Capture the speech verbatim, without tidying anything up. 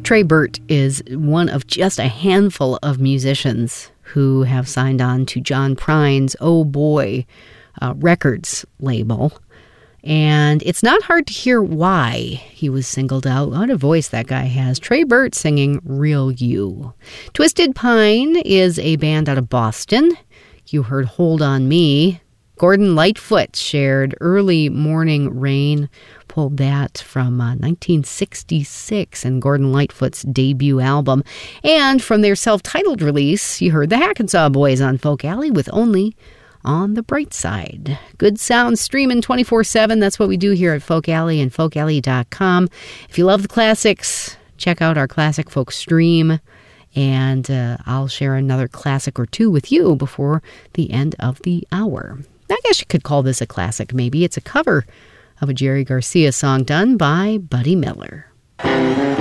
Trey Burt is one of just a handful of musicians who have signed on to John Prine's Oh Boy uh, Records label. And it's not hard to hear why he was singled out. What a voice that guy has. Trey Burt singing Real You. Twisted Pine is a band out of Boston. You heard Hold On Me. Gordon Lightfoot shared Early Morning Rain, pulled that from uh, nineteen sixty-six and Gordon Lightfoot's debut album. And from their self-titled release, you heard the Hackensaw Boys on Folk Alley with Only on the Bright Side. Good sound streaming twenty-four seven. That's what we do here at Folk Alley and folk alley dot com. If you love the classics, check out our Classic Folk stream. And uh, I'll share another classic or two with you before the end of the hour. I guess you could call this a classic, maybe. It's a cover of a Jerry Garcia song done by Buddy Miller.